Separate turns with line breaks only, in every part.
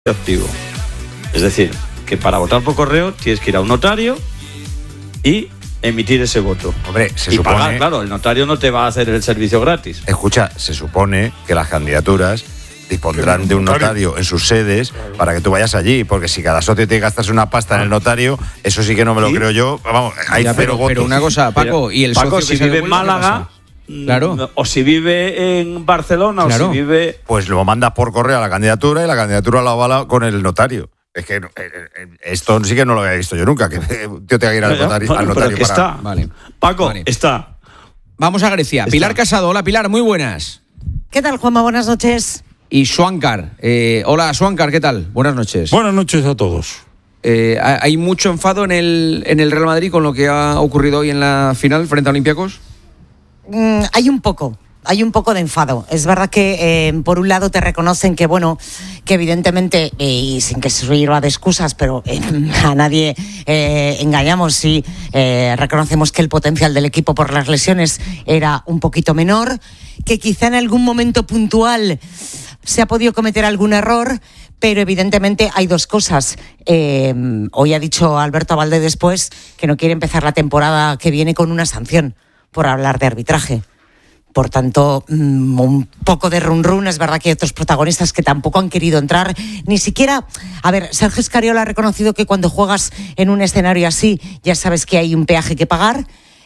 activo. Es decir, que para votar por correo tienes que ir a un notario y emitir ese voto.
Hombre, se
y
supone,
pagar, claro, el notario no te va a hacer el servicio gratis.
Escucha, se supone que las candidaturas dispondrán de un notario en sus sedes para que tú vayas allí, porque si cada socio tiene que gastarse una pasta en el notario, eso sí que no me lo creo yo. Vamos, hay cero votos.
Pero una cosa, Paco, y el
Paco,
socio
si vive en Málaga,
claro,
o si vive en Barcelona,
claro,
o si vive...
Pues lo mandas por correo a la candidatura y la candidatura la avala con el notario. Es que esto sí que no lo había visto yo nunca, que yo tenga que ir al notario,
pero
para...
está.
Vale.
Paco,
Vale.
está.
Vamos a Grecia.
Está.
Pilar Casado. Hola, Pilar, muy buenas.
¿Qué tal, Juanma? Buenas noches.
Y Swankar. Hola, Swankar, ¿qué tal? Buenas noches.
Buenas noches a todos.
¿Hay mucho enfado en el Real Madrid con lo que ha ocurrido hoy en la final frente a Olympiacos?
Hay un poco de enfado. Es verdad que por un lado te reconocen que, bueno, que evidentemente, y sin que se sirva de excusas, pero a nadie engañamos si reconocemos que el potencial del equipo por las lesiones era un poquito menor, que quizá en algún momento puntual se ha podido cometer algún error, pero evidentemente hay dos cosas. Hoy ha dicho Alberto Abalde después que no quiere empezar la temporada que viene con una sanción por hablar de arbitraje. Por tanto, un poco de run-run. Es verdad que hay otros protagonistas que tampoco han querido entrar. Ni siquiera... A ver, Sergio Escariola ha reconocido que cuando juegas en un escenario así ya sabes que hay un peaje que pagar,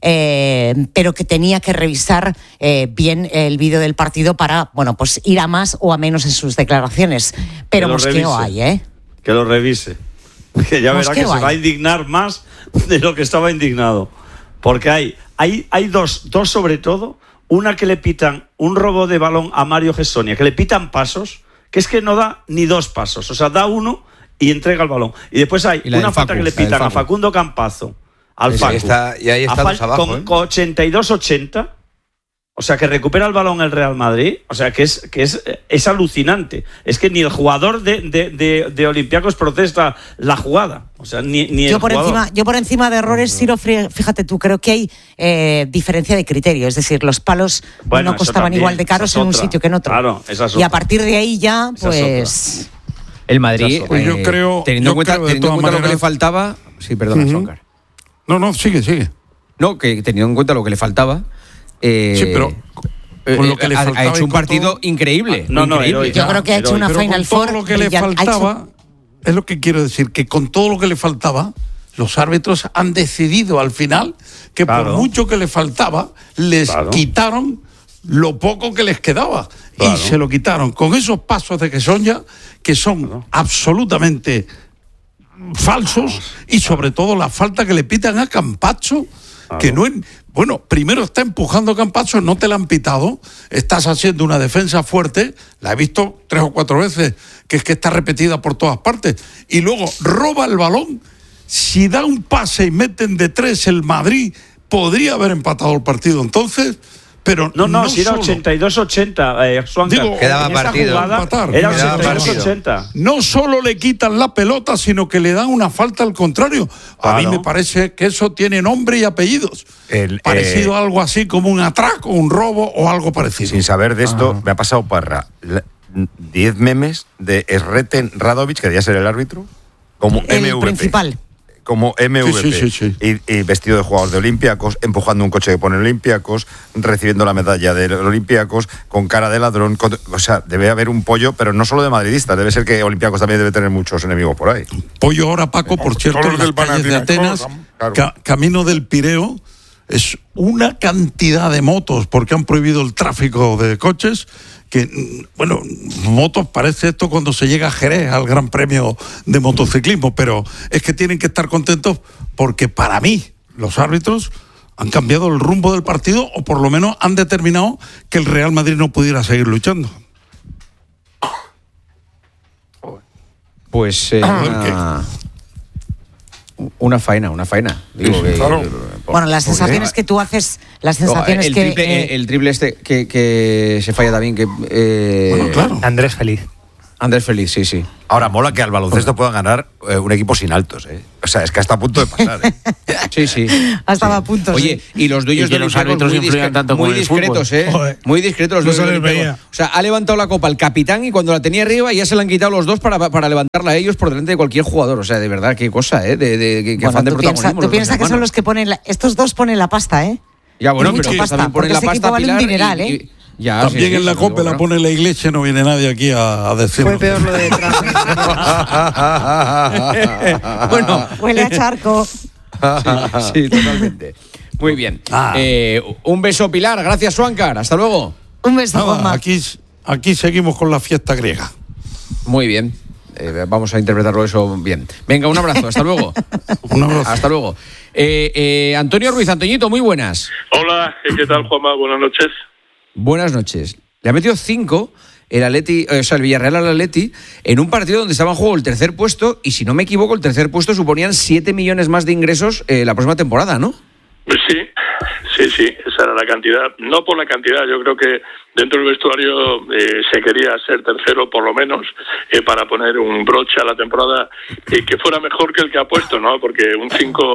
pero que tenía que revisar bien el vídeo del partido para, bueno, pues ir a más o a menos en sus declaraciones. Pero mosqueo hay, ¿eh?
Que lo revise. Que ya verá que se va a indignar más de lo que estaba indignado. Porque hay dos sobre todo. Una que le pitan un robo de balón a Mario Gessonia, que le pitan pasos, que es que no da ni dos pasos. O sea, da uno y entrega el balón. Y después hay una falta que le pitan a Facundo Campazo, al Facu.
Y ahí está dos abajo.
Con 82-80. O sea, que recupera el balón el Real Madrid. O sea, que es alucinante. Es que ni el jugador de Olympiacos protesta la jugada. O sea, ni el jugador.
Yo por encima de errores, Ciro, fíjate tú, creo que hay diferencia de criterio. Es decir, los palos no costaban igual de caros en un sitio que en otro.
Claro, esa es otra.
Y a partir de ahí ya, pues...
El Madrid,
Pues yo creo,
teniendo en cuenta lo que le faltaba... Sí, perdona, Swankar.
No, sigue.
No, que teniendo en cuenta lo que le faltaba...
sí, pero con lo que le faltaba
ha hecho un partido
todo,
increíble.
Increíble. Yo creo que ha hecho una Final Four.
Todo lo que le faltaba, es lo que quiero decir, que con todo lo que le faltaba, los árbitros han decidido al final que por mucho que le faltaba, les quitaron lo poco que les quedaba. Y se lo quitaron con esos pasos de Gessonia que son absolutamente falsos, y sobre todo la falta que le pitan a Campacho, que no es... Bueno, primero está empujando a Campacho, no te la han pitado, estás haciendo una defensa fuerte, la he visto 3 o 4 veces, que es que está repetida por todas partes, y luego roba el balón. Si da un pase y meten de 3 el Madrid, podría haber empatado el partido entonces, pero
no si era 82-80,
Digo, quedaba partido.
Era 82-80.
No solo le quitan la pelota, sino que le dan una falta al contrario. A mí me parece que eso tiene nombre y apellidos. Parecido a algo así como un atraco, un robo o algo parecido.
Sin saber de esto, me ha pasado Parra 10 memes de Sreten Radovic, que debía ser el árbitro, como
el
MVP.
Principal.
Como MVP.
Sí.
Y vestido de jugador de Olympiacos, empujando un coche que pone Olympiacos, recibiendo la medalla de Olympiacos, con cara de ladrón. O sea, debe haber un pollo, pero no solo de madridistas. Debe ser que Olympiacos también debe tener muchos enemigos por ahí.
Pollo ahora, Paco, por cierto, en las calles de Atenas, camino del Pireo, es una cantidad de motos, porque han prohibido el tráfico de coches, que, bueno, motos parece esto cuando se llega a Jerez, al Gran Premio de motociclismo, pero es que tienen que estar contentos porque para mí los árbitros han cambiado el rumbo del partido, o por lo menos han determinado que el Real Madrid no pudiera seguir luchando.
Pues una faena. Digo,
Bueno, las sensaciones que tú haces, las sensaciones
el triple este que se falla también, que
bueno, claro. Andrés Feliz.
Andrés Félix, sí.
Ahora, mola que al baloncesto puedan ganar un equipo sin altos, ¿eh? O sea, es que está a punto de pasar, ¿eh?
Sí.
Estaba a punto.
Oye, y los dueños de los árbitros influyen tanto muy discretos, ¿eh?
Joder.
Muy discretos los dueños del Olimpiakos. O sea, ha levantado la copa el capitán y cuando la tenía arriba ya se la han quitado los dos para levantarla a ellos por delante de cualquier jugador. O sea, de verdad, qué cosa, ¿eh? Qué afán de protagonismo.
Tú piensas que son los que ponen estos dos ponen la pasta, ¿eh?
Ya, bueno, pero
pasta,
también ponen la pasta,
vale un dineral, ¿eh?
Ya, también en la COPE la pone la Iglesia, no viene nadie aquí a decirlo.
Fue peor lo de detrás.
Bueno,
huele a charco.
Sí, totalmente. Muy bien. Un beso, Pilar. Gracias, Suáncar. Hasta luego.
Un beso, Juanma.
Aquí seguimos con la fiesta griega.
Muy bien. Vamos a interpretarlo eso bien. Venga, un abrazo. Hasta luego.
Un abrazo.
Hasta luego. Antonio Ruiz, Antoñito, muy buenas.
Hola, ¿qué tal, Juanma? Buenas noches.
Buenas noches. Le ha metido 5 el Villarreal al Atleti en un partido donde estaba en juego el tercer puesto y, si no me equivoco, el tercer puesto suponían 7 millones más de ingresos la próxima temporada, ¿no?
Sí, esa era la cantidad. No por la cantidad, yo creo que dentro del vestuario se quería ser tercero por lo menos para poner un broche a la temporada que fuera mejor que el que ha puesto, ¿no? Porque un 5-1,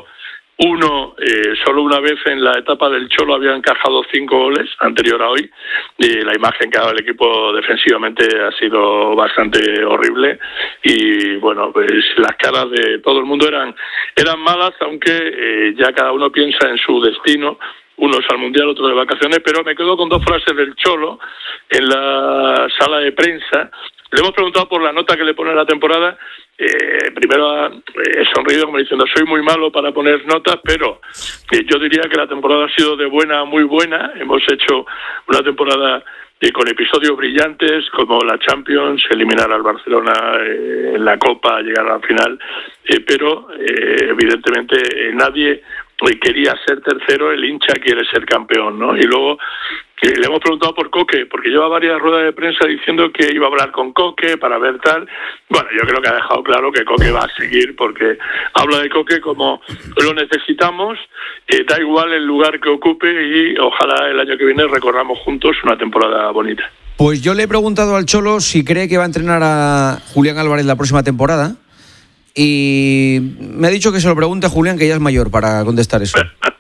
solo una vez en la etapa del Cholo había encajado 5 goles anterior a hoy. La imagen que ha dado el equipo defensivamente ha sido bastante horrible y bueno, pues las caras de todo el mundo eran malas, aunque ya cada uno piensa en su destino. Unos al Mundial, otros de vacaciones, pero me quedo con 2 frases del Cholo en la sala de prensa. Le hemos preguntado por la nota que le pone a la temporada. Primero he sonreído como diciendo soy muy malo para poner notas, pero yo diría que la temporada ha sido de buena a muy buena. Hemos hecho una temporada con episodios brillantes como la Champions, eliminar al Barcelona en la Copa, llegar a la final, pero evidentemente nadie quería ser tercero, el hincha quiere ser campeón, ¿no? Y luego le hemos preguntado por Coque, porque lleva varias ruedas de prensa diciendo que iba a hablar con Coque para ver tal. Bueno, yo creo que ha dejado claro que Coque va a seguir, porque habla de Coque como lo necesitamos, da igual el lugar que ocupe y ojalá el año que viene recorramos juntos una temporada bonita.
Pues yo le he preguntado al Cholo si cree que va a entrenar a Julián Álvarez la próxima temporada. Y me ha dicho que se lo pregunte a Julián, que ya es mayor para contestar eso.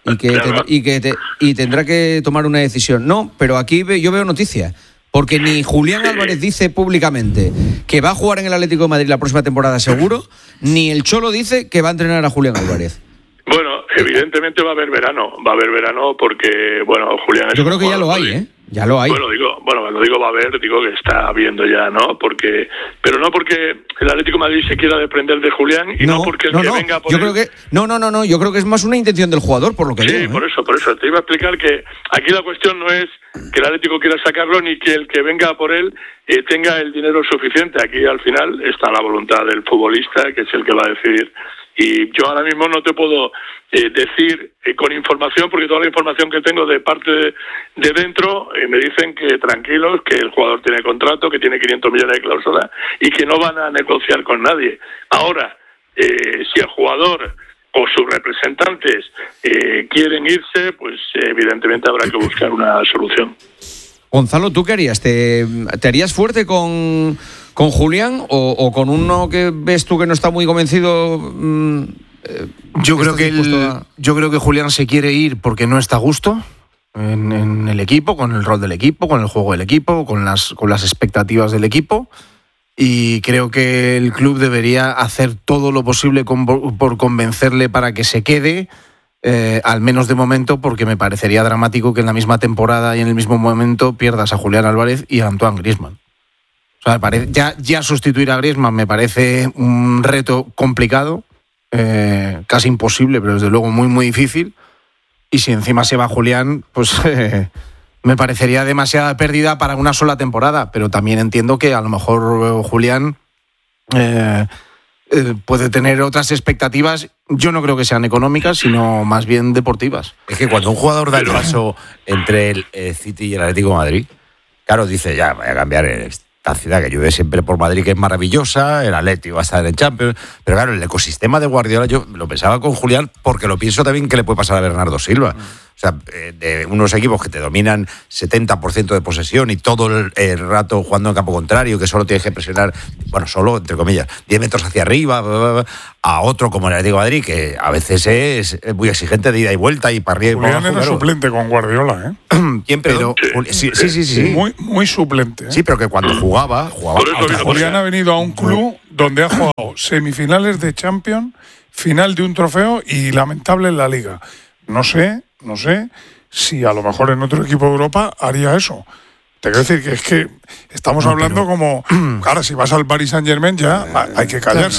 Y tendrá que tomar una decisión. No, pero aquí yo veo noticia. Porque ni Julián Álvarez dice públicamente que va a jugar en el Atlético de Madrid la próxima temporada seguro, ni el Cholo dice que va a entrenar a Julián Álvarez.
Bueno, evidentemente va a haber verano porque, bueno, Julián es...
Yo creo que ya lo hay, ¿eh? Ya lo hay.
Cuando digo va a haber, digo que está habiendo ya, ¿no? Pero no porque el Atlético de Madrid se quiera desprender de Julián y no porque el que venga por
yo creo que yo creo que es más una intención del jugador, por lo que veo.
Sí, por eso. Te iba a explicar que aquí la cuestión no es que el Atlético quiera sacarlo ni que el que venga por él tenga el dinero suficiente. Aquí al final está la voluntad del futbolista, que es el que va a decidir. Y yo ahora mismo no te puedo decir con información, porque toda la información que tengo de parte de dentro me dicen que tranquilos, que el jugador tiene contrato, que tiene 500 millones de cláusula y que no van a negociar con nadie. Ahora, si el jugador o sus representantes quieren irse, pues evidentemente habrá que buscar una solución.
Gonzalo, ¿tú qué harías? ¿Te harías fuerte con Julián o con uno que ves tú que no está muy convencido?
Yo creo que Julián se quiere ir porque no está a gusto en el equipo, con el rol del equipo, con el juego del equipo, con las expectativas del equipo, y creo que el club debería hacer todo lo posible por convencerle para que se quede, al menos de momento, porque me parecería dramático que en la misma temporada y en el mismo momento pierdas a Julián Álvarez y a Antoine Griezmann. O sea, ya sustituir a Griezmann me parece un reto complicado, casi imposible, pero desde luego muy, muy difícil. Y si encima se va Julián, pues me parecería demasiada pérdida para una sola temporada. Pero también entiendo que a lo mejor Julián puede tener otras expectativas. Yo no creo que sean económicas, sino más bien deportivas.
Es que cuando un jugador da el paso entre el City y el Atlético de Madrid, claro, dice, ya voy a cambiar esta ciudad que llueve siempre por Madrid, que es maravillosa, el Atlético va a estar en Champions, pero claro, el ecosistema de Guardiola, yo lo pensaba con Julián, porque lo pienso también que le puede pasar a Bernardo Silva, O sea, de unos equipos que te dominan 70% de posesión y todo el rato jugando en campo contrario, que solo tienes que presionar, bueno, solo, entre comillas, 10 metros hacia arriba, a otro como el Atlético de Madrid, que a veces es muy exigente de ida y vuelta y para arriba y para abajo.
Julián era suplente con Guardiola, ¿eh?
¿Quién? Pero, sí.
Muy suplente. ¿eh?
Sí, pero que cuando jugaba
Julián ha venido a un club donde ha jugado semifinales de Champions, final de un trofeo y lamentable en la Liga. No sé si a lo mejor en otro equipo de Europa haría eso. Te quiero decir que es que estamos hablando como... Ahora, si vas al Paris Saint-Germain ya hay que callarse.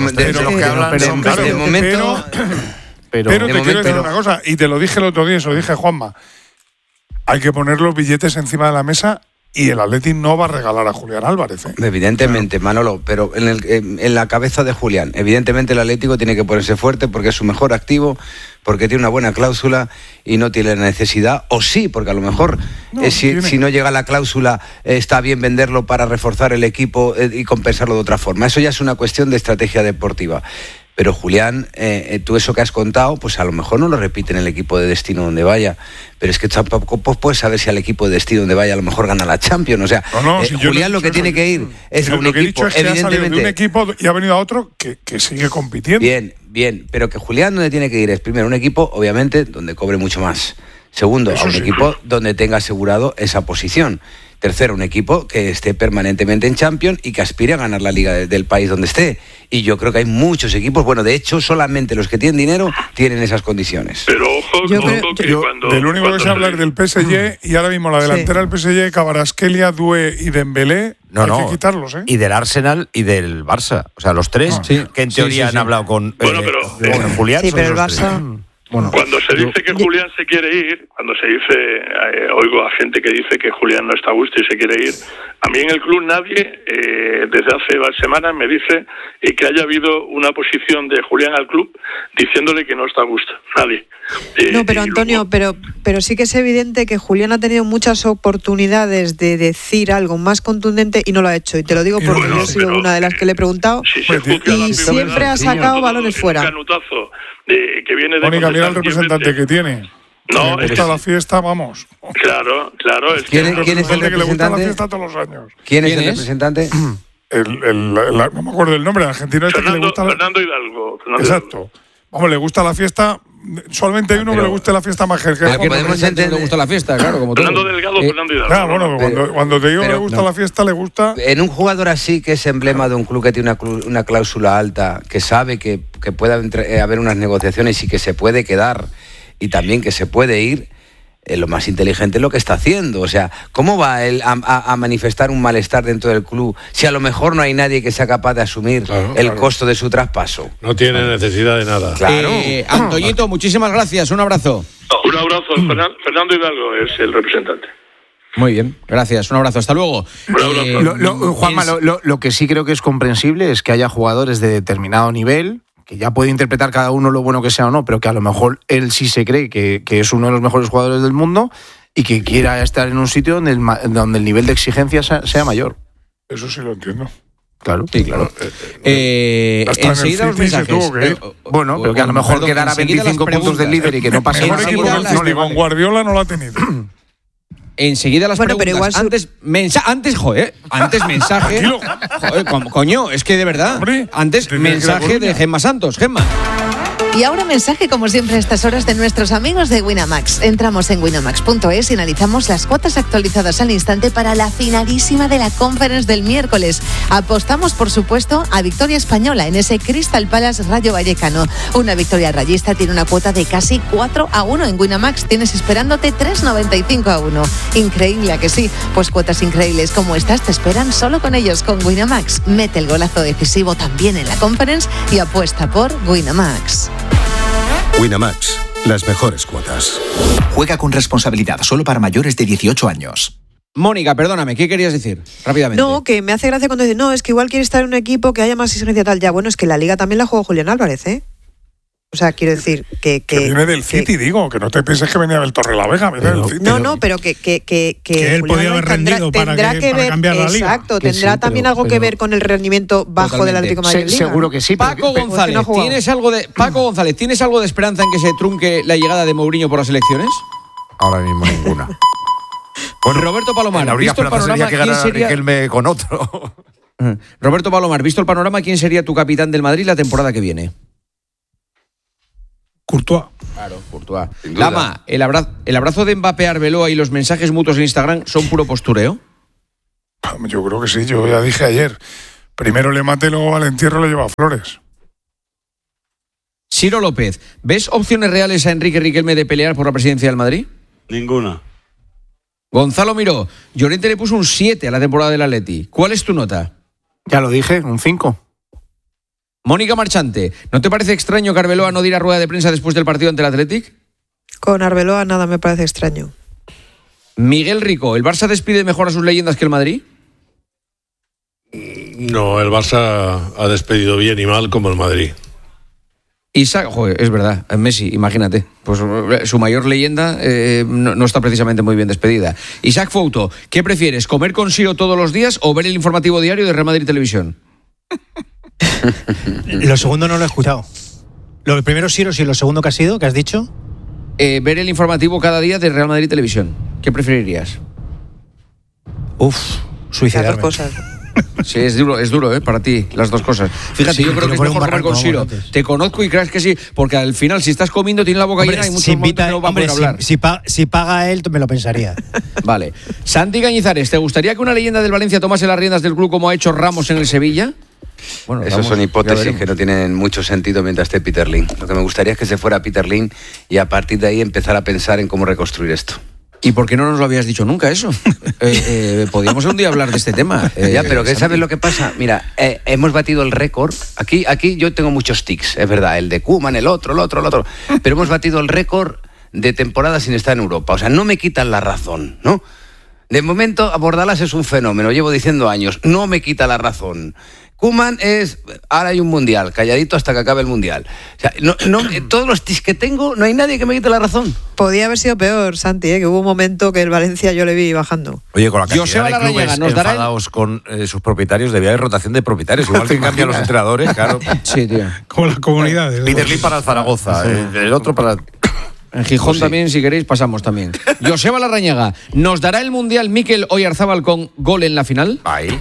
De momento...
Pero te quiero decir una cosa, y te lo dije el otro día, se lo dije a Juanma. Hay que poner los billetes encima de la mesa y el Atleti no va a regalar a Julián Álvarez.
Evidentemente, Manolo, pero en la cabeza de Julián, evidentemente el Atlético tiene que ponerse fuerte porque es su mejor activo, porque tiene una buena cláusula y no tiene la necesidad, o sí, porque a lo mejor si no llega la cláusula está bien venderlo para reforzar el equipo y compensarlo de otra forma. Eso ya es una cuestión de estrategia deportiva. Pero Julián, tú eso que has contado, pues a lo mejor no lo repite en el equipo de destino donde vaya. Pero es que tampoco puedes saber si al equipo de destino donde vaya a lo mejor gana la Champions. O sea, si Julián lo que tiene que ir es a un equipo, evidentemente.
De un equipo y ha venido a otro que sigue compitiendo.
Bien, pero que Julián donde tiene que ir es primero un equipo, obviamente, donde cobre mucho más. Segundo, a un equipo donde tenga asegurado esa posición. Tercero, un equipo que esté permanentemente en Champions y que aspire a ganar la liga del país donde esté. Y yo creo que hay muchos equipos, bueno, de hecho, solamente los que tienen dinero tienen esas condiciones.
Pero ojo que cuando...
Del único que se habla es del PSG y ahora mismo la delantera del PSG, Kvaratskhelia, Doué y Dembélé, hay que quitarlos, ¿eh?
Y del Arsenal y del Barça. O sea, los tres que en teoría han hablado con Julián.
Sí, pero el Barça...
Cuando se dice que Julián se quiere ir, cuando se dice, oigo a gente que dice que Julián no está a gusto y se quiere ir, a mí en el club nadie, desde hace semanas me dice que haya habido una posición de Julián al club diciéndole que no está a gusto, nadie.
No, pero Antonio, pero sí que es evidente que Julián ha tenido muchas oportunidades de decir algo más contundente y no lo ha hecho. Y te lo digo porque yo he sido una de las que le he preguntado y siempre ha sacado balones fuera.
Canutazo que viene de
Mónica, mira el representante que tiene.
No,
le gusta la fiesta, vamos.
Claro.
¿Quién es el representante?
Que le gusta la fiesta todos los años.
¿Quién es el representante?
No me acuerdo el nombre, el argentino que le gusta.
Fernando Hidalgo.
Exacto. Vamos, le gusta la fiesta. Solamente hay uno que le guste la fiesta más que
podemos entender que le gusta la fiesta, claro, como
Fernando Delgado, Fernando Hidalgo.
Claro, bueno, cuando te digo que le gusta la fiesta, le gusta.
En un jugador así, que es emblema de un club que tiene una cláusula alta, que sabe que puede haber unas negociaciones y que se puede quedar y también que se puede ir, lo más inteligente es lo que está haciendo. O sea, ¿cómo va él a manifestar un malestar dentro del club si a lo mejor no hay nadie que sea capaz de asumir el costo de su traspaso?
No tiene necesidad de nada.
Claro.
Antoñito, muchísimas gracias. Un abrazo.
Un abrazo. Fernando Hidalgo es el representante.
Muy bien, gracias. Un abrazo. Hasta luego.
Juanma, lo que sí creo que es comprensible es que haya jugadores de determinado nivel, que ya puede interpretar cada uno lo bueno que sea o no, pero que a lo mejor él sí se cree que es uno de los mejores jugadores del mundo y que quiera estar en un sitio donde el nivel de exigencia sea mayor.
Eso sí lo entiendo.
Claro.
Sí, claro. Enseguida los mensajes.
Bueno, pero que a lo mejor quedara 25 puntos del líder y que no pase nada.
Con Guardiola no lo ha tenido.
Enseguida las preguntas. Pero igual antes mensaje. Joder, coño, es que de verdad. Antes mensaje de Gemma Santos. Gemma.
Y ahora mensaje, como siempre, a estas horas de nuestros amigos de Winamax. Entramos en winamax.es y analizamos las cuotas actualizadas al instante para la finalísima de la Conference del miércoles. Apostamos, por supuesto, a victoria española en ese Crystal Palace Rayo Vallecano. Una victoria rayista tiene una cuota de casi 4-1 en Winamax. Tienes esperándote 3,95-1. Increíble, ¿a que sí? Pues cuotas increíbles como estas te esperan solo con ellos, con Winamax. Mete el golazo decisivo también en la Conference y apuesta por Winamax.
Winamax, las mejores cuotas.
Juega con responsabilidad, solo para mayores de 18 años.
Mónica, perdóname, ¿qué querías decir? Rápidamente.
No, que me hace gracia cuando dice, no, es que igual quiere estar en un equipo que haya más exigencia tal. Ya, bueno, es que la Liga también la juega Julián Álvarez, ¿eh? O sea, quiero decir que
viene del City, digo, que no te pienses que venía del Torrelavega, viene del City.
No, pero que
él podía haber rendido para cambiar la liga.
Exacto, tendrá también algo que ver con el rendimiento bajo del Atlético de Madrid.
Seguro que sí.
Paco González, ¿tienes algo de esperanza en que se trunque la llegada de Mourinho por las elecciones?
Ahora mismo ninguna.
Bueno, Roberto Palomar, ¿visto el panorama, quién sería
Riquelme con otro?
Roberto Palomar, ¿visto el panorama, quién sería tu capitán del Madrid la temporada que viene?
Courtois.
Claro, Courtois. Lama, ¿el abrazo de Mbappé a Arbeloa y los mensajes mutuos en Instagram son puro postureo?
Yo creo que sí, yo ya dije ayer. Primero le mate, luego al entierro le lleva flores.
Ciro López, ¿ves opciones reales a Enrique Riquelme de pelear por la presidencia del Madrid?
Ninguna.
Gonzalo Miró, Llorente le puso un 7 a la temporada del Atleti. ¿Cuál es tu nota?
Ya lo dije, un 5.
Mónica Marchante, ¿no te parece extraño que Arbeloa no diera rueda de prensa después del partido ante el Athletic?
Con Arbeloa nada me parece extraño.
Miguel Rico, ¿el Barça despide mejor a sus leyendas que el Madrid?
No, el Barça ha despedido bien y mal como el Madrid.
Isaac, joder, es verdad, Messi, imagínate, pues su mayor leyenda no está precisamente muy bien despedida. Isaac Fouto, ¿qué prefieres, comer con Siro todos los días o ver el informativo diario de Real Madrid Televisión?
Lo segundo no lo he escuchado. Lo primero Siro, sí, lo segundo que has dicho.
Ver el informativo cada día de Real Madrid Televisión. ¿Qué preferirías?
Suicidarme.
Las dos cosas.
Sí, es duro, para ti, las dos cosas. Fíjate, yo creo que es mejor comer con Siro. Te conozco y crees que sí, porque al final, si estás comiendo, tienes la boca llena y muchos momentos no va a poder hablar.
Si paga él, me lo pensaría.
Vale. Santi Cañizares, ¿te gustaría que una leyenda del Valencia tomase las riendas del club como ha hecho Ramos en el Sevilla?
Bueno, esos son hipótesis que no tienen mucho sentido mientras esté Peter Lim. Lo que me gustaría es que se fuera Peter Lim y a partir de ahí empezar a pensar en cómo reconstruir esto.
¿Y por qué no nos lo habías dicho nunca eso? Podríamos un día hablar de este tema.
Ya, pero ¿sabes lo que pasa? Mira, hemos batido el récord. Aquí yo tengo muchos tics, es verdad. El de Koeman, el otro. Pero hemos batido el récord de temporada sin estar en Europa. O sea, no me quitan la razón, ¿no? De momento, Bordalas es un fenómeno, llevo diciendo años. No me quita la razón. Koeman ahora hay un mundial, calladito hasta que acabe el mundial. O sea, todos los tics que tengo, no hay nadie que me quite la razón.
Podía haber sido peor, Santi, que hubo un momento que el Valencia yo le vi bajando.
Oye, con la cantidad de clubes enfadados con sus propietarios, debía haber rotación de propietarios, igual que cambian los entrenadores, claro.
Sí, tío.
Como las comunidades.
Peter Lim para el Zaragoza, el otro para...
En Gijón también, si queréis, pasamos también. Joseba Larrañaga, ¿nos dará el mundial Mikel Oyarzabal con gol en la final?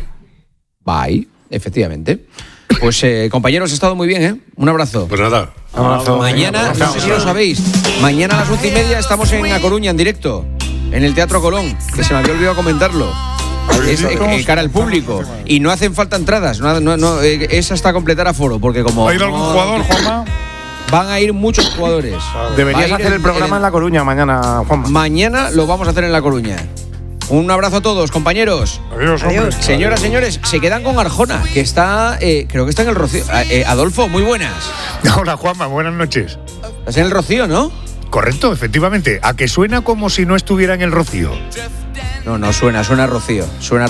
Bye. Efectivamente. Pues compañeros, ha estado muy bien, ¿eh? Un abrazo.
Pues nada.
Mañana, no sé si lo sabéis, mañana a las 11:30 estamos en A Coruña, en directo, en el Teatro Colón, que se me había olvidado comentarlo. Es cara al público. Y no hacen falta entradas, es hasta completar aforo, porque como...
¿Va a ir algún jugador, Juanma?
Van a ir muchos jugadores.
Deberías hacer el programa en La Coruña mañana, Juanma.
Mañana lo vamos a hacer en La Coruña. Un abrazo a todos, compañeros.
Adiós.
Señoras, señores, se quedan con Arjona, que está, creo que está en el Rocío. Adolfo, muy buenas.
Hola, Juanma, buenas noches.
Estás en el Rocío, ¿no?
Correcto, efectivamente. ¿A que suena como si no estuviera en el Rocío?
No, suena Rocío.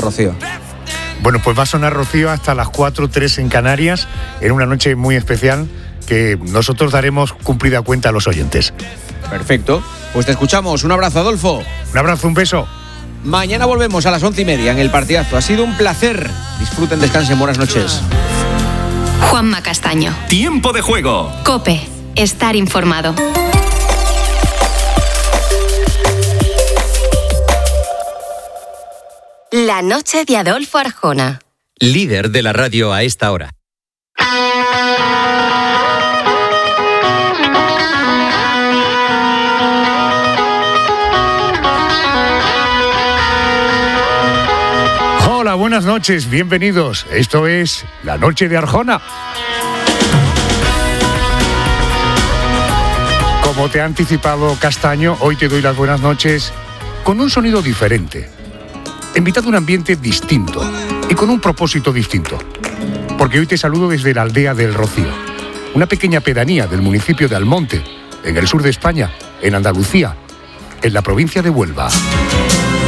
Bueno, pues va a sonar Rocío hasta las 4:03 en Canarias, en una noche muy especial que nosotros daremos cumplida cuenta a los oyentes.
Perfecto. Pues te escuchamos. Un abrazo, Adolfo.
Un abrazo, un beso.
Mañana volvemos a las 11:30 en el partidazo. Ha sido un placer. Disfruten, descansen, buenas noches.
Juanma Castaño.
Tiempo de juego.
COPE. Estar informado. La noche de Adolfo Arjona.
Líder de la radio a esta hora.
Hola, buenas noches, bienvenidos. Esto es La Noche de Arjona. Como te ha anticipado Castaño, hoy te doy las buenas noches con un sonido diferente. He invitado a un ambiente distinto y con un propósito distinto. Porque hoy te saludo desde la aldea del Rocío, una pequeña pedanía del municipio de Almonte, en el sur de España, en Andalucía, en la provincia de Huelva.